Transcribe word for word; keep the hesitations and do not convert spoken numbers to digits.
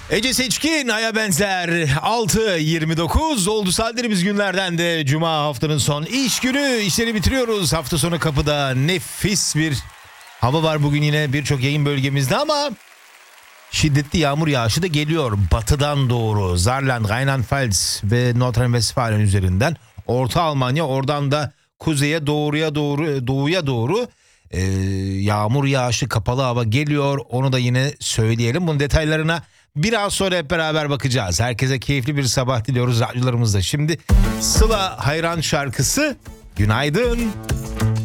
Ece Seçkin, Ay'a benzer. Altı yirmi dokuz oldu saatlerimiz, günlerden de Cuma, haftanın son iş günü. İşleri bitiriyoruz. Hafta sonu kapıda. Nefis bir hava var bugün yine birçok yayın bölgemizde ama şiddetli yağmur yağışı da geliyor. Batıdan doğru Saarland, Rheinland-Pfalz ve Nordrhein-Westfalen üzerinden Orta Almanya, oradan da kuzeye doğruya doğru doğuya doğru e, yağmur yağışı, kapalı hava geliyor. Onu da yine söyleyelim. Bunun detaylarına biraz sonra hep beraber bakacağız. Herkese keyifli bir sabah diliyoruz radyolarımızda. Şimdi Sıla Hayran şarkısı. Günaydın.